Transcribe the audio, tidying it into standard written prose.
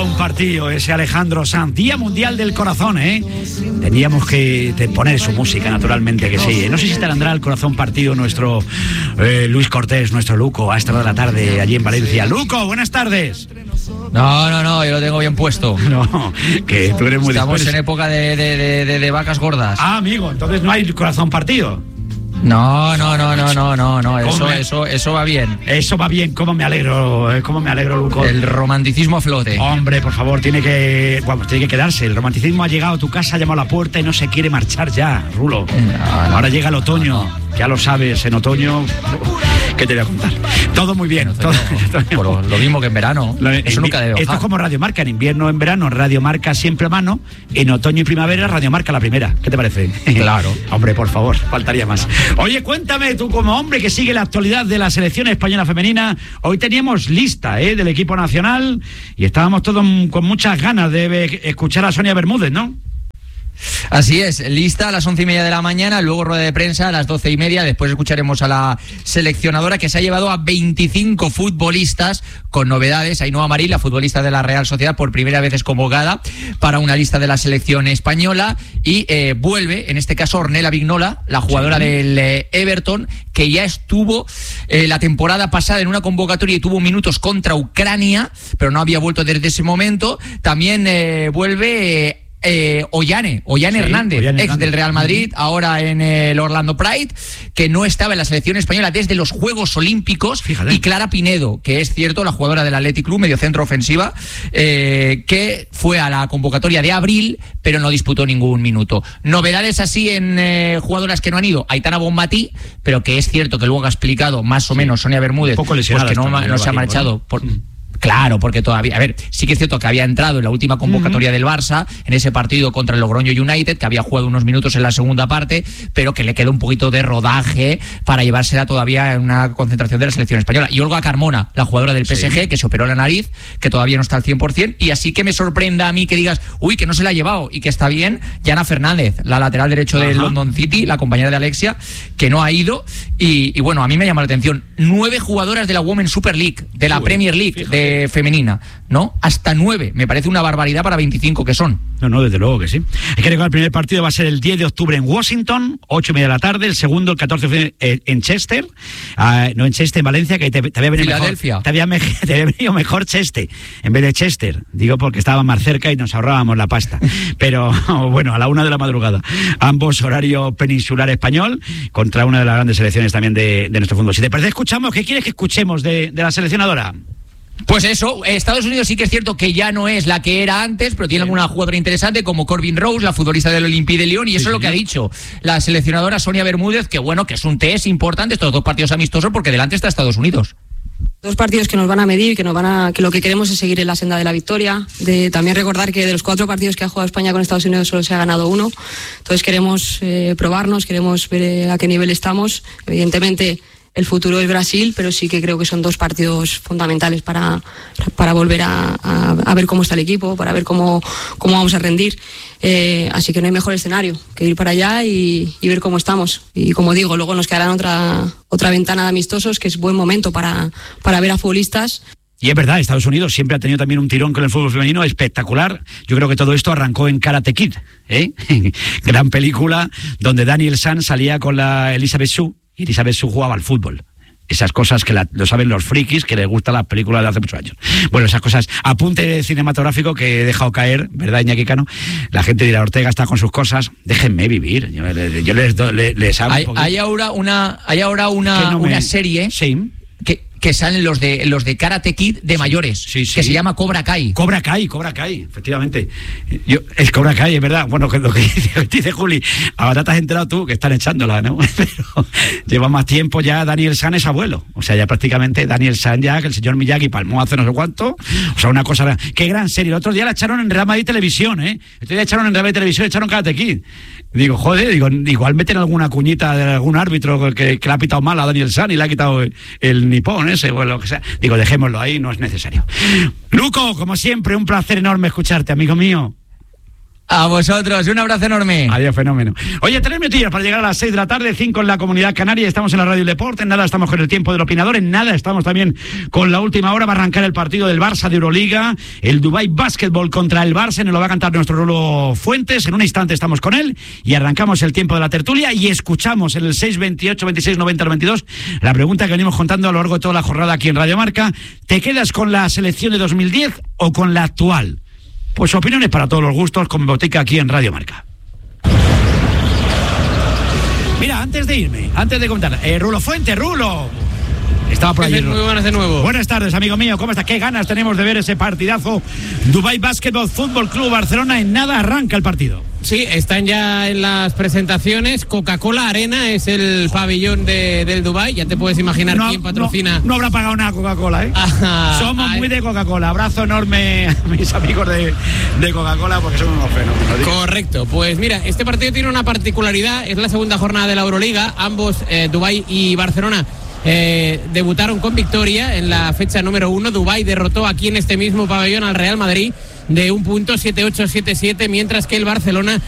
corazón partido, ese Alejandro Sanz, Día Mundial del Corazón, ¿eh? Teníamos que poner su música, naturalmente que sí. No sé si tendrá el corazón partido nuestro Luis Cortés, nuestro Luco, a esta hora de la tarde allí en Valencia. Luco, buenas tardes. No, yo lo tengo bien puesto. No, que tú eres muy... Estamos en época de vacas gordas. Ah, amigo, entonces no hay corazón partido. No, eso va bien. Eso va bien, cómo me alegro, Luco. El romanticismo a flote. Hombre, por favor, tiene que quedarse. El romanticismo ha llegado a tu casa, ha llamado a la puerta y no se quiere marchar ya, Rulo. No. Ahora llega el otoño, ya lo sabes, en otoño... ¿Qué te voy a contar? Todo muy bien. Todo. Lo mismo que en verano. Eso nunca debe bajar. Esto es como Radio Marca, en invierno, en verano, Radio Marca siempre a mano, en otoño y primavera, Radio Marca la primera. ¿Qué te parece? Claro. Hombre, por favor, faltaría más. Oye, cuéntame, tú como hombre que sigue la actualidad de la selección española femenina, hoy teníamos lista del equipo nacional y estábamos todos con muchas ganas de escuchar a Sonia Bermúdez, ¿no? Así es, lista a las 11:30 de la mañana, luego rueda de prensa a las 12:30, después escucharemos a la seleccionadora que se ha llevado a 25 futbolistas con novedades. Ainhoa Marín, la futbolista de la Real Sociedad, por primera vez es convocada para una lista de la selección española y vuelve, en este caso, Ornella Vignola, la jugadora del Everton, que ya estuvo la temporada pasada en una convocatoria y tuvo minutos contra Ucrania, pero no había vuelto desde ese momento. También vuelve... Ollane Hernández, ex del Real Madrid, ahora en el Orlando Pride, que no estaba en la selección española desde los Juegos Olímpicos. Fíjate. Y Clara Pinedo, que es cierto, la jugadora del Athletic Club, mediocentro ofensiva, que fue a la convocatoria de abril, pero no disputó ningún minuto. Novedades así en jugadoras que no han ido: Aitana Bonmatí, pero que es cierto que luego ha explicado más o menos Sonia Bermúdez, pues que no se ha marchado por... Claro, porque todavía, a ver, sí que es cierto que había entrado en la última convocatoria del Barça, en ese partido contra el Logroño United, que había jugado unos minutos en la segunda parte, pero que le queda un poquito de rodaje para llevársela todavía en una concentración de la selección española. Y Olga Carmona, la jugadora del PSG, que se operó la nariz, que todavía no está al 100%, y así que me sorprenda a mí que digas, uy, que no se la ha llevado y que está bien, Yana Fernández, la lateral derecho del London City, la compañera de Alexia, que no ha ido, y bueno, a mí me llama la atención, 9 jugadoras de la Women's Super League, de la Premier League, de femenina, ¿no? Hasta 9, me parece una barbaridad para 25 que son. No, desde luego que sí. Hay que recordar, el primer partido va a ser el 10 de octubre en Washington, 8:30 de la tarde, el segundo el 14 de octubre en Chester, no en Chester, en Valencia, que te había venido Filadelfia. Te había venido mejor Chester, en vez de Chester, digo porque estaba más cerca y nos ahorrábamos la pasta, pero bueno, a la 1 de la madrugada, ambos horario peninsular español, contra una de las grandes selecciones también de nuestro fútbol. Si te parece, escuchamos, ¿qué quieres que escuchemos de la seleccionadora? Pues eso, Estados Unidos sí que es cierto que ya no es la que era antes, pero tiene alguna jugadora interesante como Corbin Rose, la futbolista del Olympique de Lyon, y eso es lo que ha dicho la seleccionadora Sonia Bermúdez, que bueno, que es un test importante estos 2 partidos amistosos porque delante está Estados Unidos. 2 partidos que nos van a medir, que lo que queremos es seguir en la senda de la victoria. También recordar que de los 4 partidos que ha jugado España con Estados Unidos solo se ha ganado 1. Entonces queremos probarnos, queremos ver a qué nivel estamos. Evidentemente el futuro es Brasil, pero sí que creo que son 2 partidos fundamentales para volver a ver cómo está el equipo, para ver cómo vamos a rendir. Así que no hay mejor escenario que ir para allá y ver cómo estamos. Y como digo, luego nos quedará otra ventana de amistosos, que es buen momento para ver a futbolistas. Y es verdad, Estados Unidos siempre ha tenido también un tirón con el fútbol femenino espectacular. Yo creo que todo esto arrancó en Karate Kid, gran película donde Daniel San salía con la Elizabeth Shue, y Elizabeth Shue jugaba al fútbol. Esas cosas que lo saben los frikis, que les gustan las películas de hace muchos años. Bueno, esas cosas, apunte cinematográfico que he dejado caer, ¿verdad, Iñaki Cano? La gente dirá, Ortega está con sus cosas, déjenme vivir. Yo les hago hay ahora una serie que salen los de Karate Kid de mayores, que se llama Cobra Kai. Cobra Kai, efectivamente. Es Cobra Kai, es verdad. Bueno, lo que dice Juli, ahora te has enterado tú que están echándola, ¿no? Pero lleva más tiempo ya. Daniel San es abuelo. O sea, ya prácticamente Daniel San ya, que el señor Miyagi palmó hace no sé cuánto. O sea, una cosa... ¡Qué gran serie! El otro día la echaron en Real Madrid Televisión, ¿eh? El otro día echaron en Real Madrid Televisión, echaron Karate Kid. Digo, joder, igual meten alguna cuñita de algún árbitro que le ha pitado mal a Daniel San y le ha quitado el nipón ese o lo que sea. Digo, dejémoslo ahí, no es necesario. Luco, como siempre, un placer enorme escucharte, amigo mío. A vosotros, un abrazo enorme. Adiós, fenómeno. Oye, 3 minutillos para llegar a las 6 de la tarde, 5 en la Comunidad Canaria. Estamos en la Radio Deporte, en nada estamos con el tiempo del opinador, en nada estamos también con la última hora. Va a arrancar el partido del Barça de Euroliga, el Dubai Basketball contra el Barça, nos lo va a cantar nuestro Rulo Fuentes. En un instante estamos con él y arrancamos el tiempo de la tertulia y escuchamos en el 628 26 90 92 la pregunta que venimos contando a lo largo de toda la jornada aquí en Radio Marca. ¿Te quedas con la selección de 2010 o con la actual? Pues opiniones para todos los gustos con Botica aquí en Radio Marca. Mira, antes de irme, antes de comentar, Rulo Fuente, Rulo. Estaba por allí. Muy buenas de nuevo. Buenas tardes, amigo mío. ¿Cómo está? Qué ganas tenemos de ver ese partidazo. Dubai Basketball Fútbol Club Barcelona. En nada arranca el partido. Sí, están ya en las presentaciones. Coca-Cola Arena es el pabellón del Dubai. Ya te puedes imaginar quién patrocina. No habrá pagado nada Coca-Cola, ¿eh? Somos muy de Coca-Cola. Abrazo enorme a mis amigos de Coca-Cola porque son unos fenómenos. Correcto. Pues mira, este partido tiene una particularidad. Es la segunda jornada de la Euroliga. Ambos, Dubai y Barcelona, debutaron con victoria en la fecha número 1. Dubái derrotó aquí en este mismo pabellón al Real Madrid de un punto, 7-8, 7-7, mientras que el Barcelona